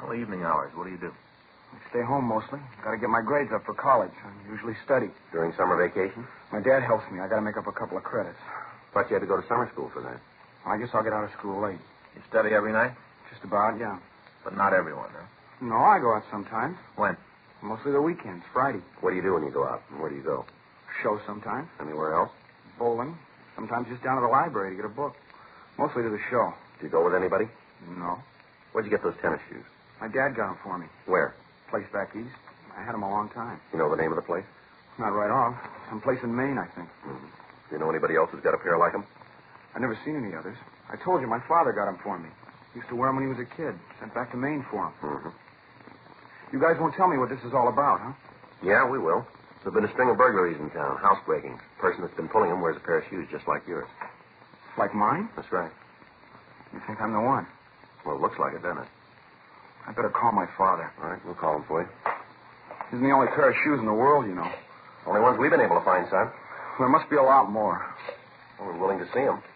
Well, evening hours. What do you do? I stay home mostly. Got to get my grades up for college. I usually study. During summer vacation? My dad helps me. I got to make up a couple of credits. Thought you had to go to summer school for that. I guess I'll get out of school late. You study every night? Just about, yeah. But not everyone, huh? No, I go out sometimes. When? Mostly the weekends, Friday. What do you do when you go out? And where do you go? Show sometimes. Anywhere else? Bowling. Sometimes just down to the library to get a book. Mostly to the show. Do you go with anybody? No. Where'd you get those tennis shoes? My dad got them for me. Where? Place back east. I had them a long time. You know the name of the place? Not right off. Someplace in Maine, I think. Mm-hmm. Do you know anybody else who's got a pair like them? I've never seen any others. I told you my father got them for me. Used to wear them when he was a kid. Sent back to Maine for them. Mm-hmm. You guys won't tell me what this is all about, huh? Yeah, we will. There's been a string of burglaries in town, housebreakings. The person that's been pulling them wears a pair of shoes just like yours. Like mine? That's right. You think I'm the one? Well, it looks like it, doesn't it? I better call my father. All right, we'll call him for you. Isn't the only pair of shoes in the world, you know. Only ones we've been able to find, son. There must be a lot more. Well, we're willing to see them.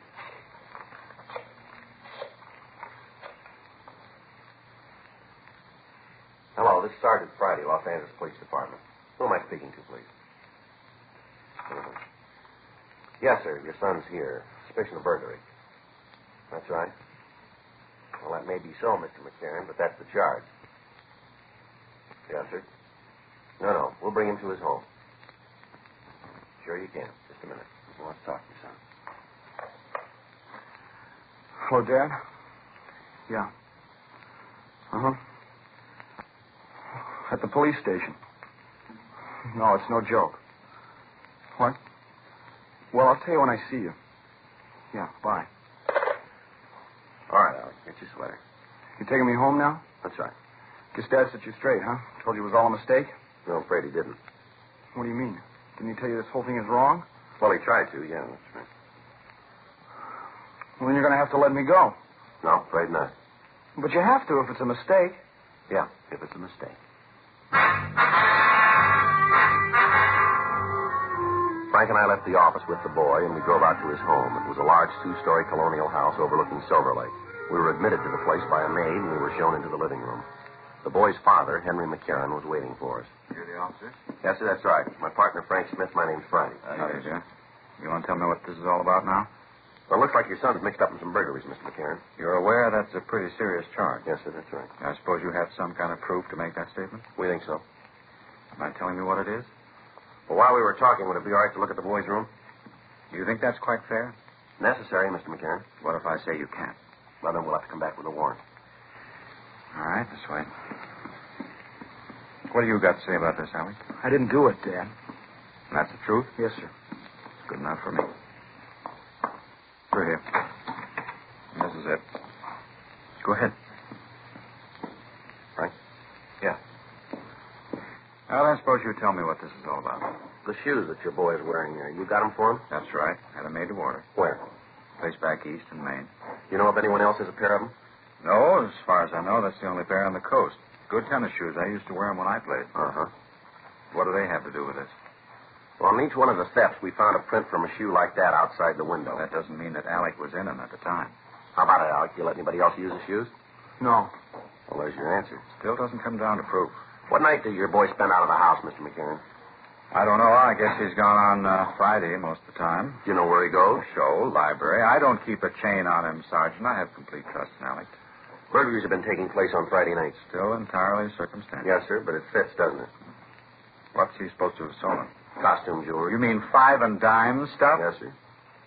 Hello, this is Sergeant Friday, Los Angeles Police Department. Who am I speaking to, please? Mhm. Yes, sir. Your son's here. Suspicion of burglary. That's right. Well, that may be so, Mr. McCarran, but that's the charge. Yes, sir. No. We'll bring him to his home. Sure you can. Just a minute. He wants to talk to you, son. Hello, Dad? Yeah. Uh-huh. At the police station. No, it's no joke. What? Well, I'll tell you when I see you. Yeah, bye. All right, Alex. Get your sweater. You taking me home now? That's right. Guess Dad set you straight, huh? Told you it was all a mistake? No, I'm afraid he didn't. What do you mean? Didn't he tell you this whole thing is wrong? Well, he tried to, yeah, that's right. Well, then you're going to have to let me go. No, afraid not. But you have to if it's a mistake. Yeah, if it's a mistake. Frank and I left the office with the boy, and we drove out to his home. It was a large two-story colonial house overlooking Silver Lake. We were admitted to the place by a maid, and we were shown into the living room. The boy's father, Henry McCarran, was waiting for us. You're the officer? Yes, sir, that's right. My partner, Frank Smith. My name's Friday. Howdy, sir. You want to tell me what this is all about now? Well, it looks like your son's mixed up in some burglaries, Mr. McCarran. You're aware that's a pretty serious charge. Yes, sir, that's right. I suppose you have some kind of proof to make that statement? We think so. Mind telling me what it is? Well, while we were talking, would it be all right to look at the boy's room? Do you think that's quite fair? Necessary, Mr. McCarran. What if I say you can't? Well, then we'll have to come back with a warrant. All right, this way. What do you got to say about this, Alex? I didn't do it, Dad. That's the truth? Yes, sir. It's good enough for me. Through here. This is it. Go ahead. Frank? Yeah. Well, I suppose you tell me what this is all about. The shoes that your boy is wearing there, you got them for him? That's right. Had them made to order. Where? Place back east in Maine. You know if anyone else has a pair of them? No, as far as I know, that's the only pair on the coast. Good tennis shoes. I used to wear them when I played. Uh-huh. What do they have to do with this? Well, on each one of the steps, we found a print from a shoe like that outside the window. That doesn't mean that Alec was in them at the time. How about it, Alec? You let anybody else use the shoes? No. Well, there's your answer. Still doesn't come down to proof. What night did your boy spend out of the house, Mr. McCarran? I don't know. I guess he's gone on Friday most of the time. Do you know where he goes? Show, library. I don't keep a chain on him, Sergeant. I have complete trust in Alec. Burglaries have been taking place on Friday nights. Still entirely circumstantial. Yes, sir, but it fits, doesn't it? What's he supposed to have stolen? Costume jewelry. You mean 5 and dime stuff? Yes, sir.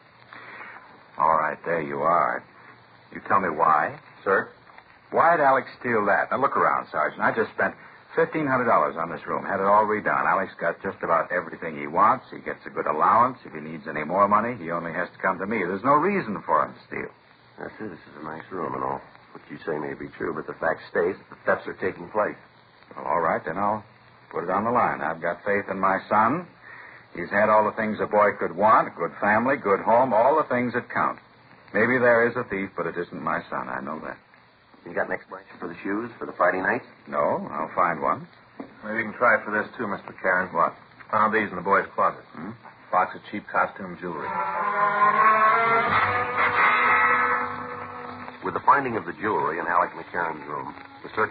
All right, there you are. You tell me why. Sir? Why'd Alex steal that? Now, look around, Sergeant. I just spent $1,500 on this room. Had it all redone. Alex got just about everything he wants. He gets a good allowance. If he needs any more money, he only has to come to me. There's no reason for him to steal. Yes, sir, this is a nice room and all. What you say may be true, but the fact stays that the thefts are taking place. Well, all right, then I'll put it on the line. I've got faith in my son. He's had all the things a boy could want, a good family, good home, all the things that count. Maybe there is a thief, but it isn't my son. I know that. You got an explanation for the shoes for the Friday nights? No, I'll find one. Maybe you can try it for this, too, Mr. Karen. What? Found these in the boy's closet. Hmm? Box of cheap costume jewelry. With the finding of the jewelry in Alec McCarran's room, the search